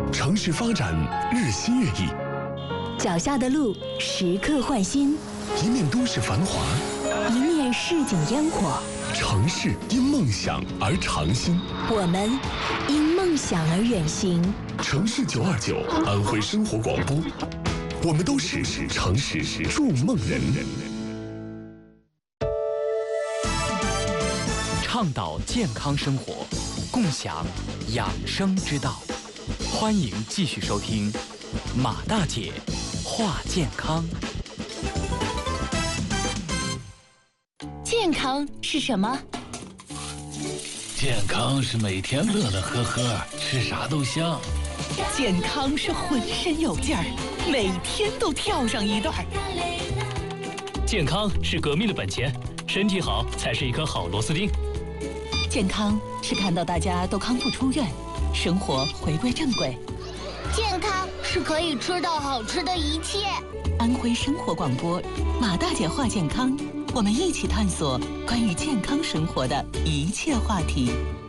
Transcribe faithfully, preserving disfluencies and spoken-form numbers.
城市发展日新月异， 脚下的路时刻换新， 一面都市繁华， 一面市井烟火。 城市因梦想而长新， 我们因梦想而远行。 城市九二九，安徽生活广播，我们都是城市筑梦人。 倡导健康生活，共享养生之道。欢迎继续收听马大姐话健康。 健康是什么？ 健康是每天乐乐呵呵，吃啥都香。 健康是浑身有劲儿，每天都跳上一段。 健康是革命的本钱，身体好才是一颗好螺丝钉。 健康是看到大家都康复出院，生活回归正轨。 健康是可以吃到好吃的一切。 安徽生活广播，马大姐话健康，我们一起探索关于健康生活的一切话题。